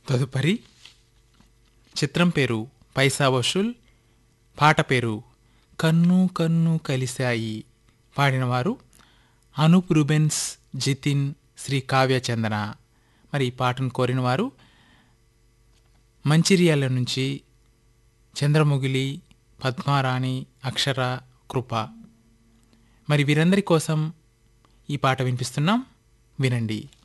తదుపరి చిత్రం పేరు పైసా వసూల్, పాట పేరు కన్ను కన్ను కలిశాయి. పాడినవారు అనూప్ రూబెన్స్, జితిన్, శ్రీ కావ్య చందన. మరి ఈ పాటను కోరినవారు మంచిర్యాల నుంచి చంద్రముగిలి, పద్మారాణి, అక్షర, కృప. మరి వీరందరి కోసం ఈ పాట వినిపిస్తున్నాం, వినండి.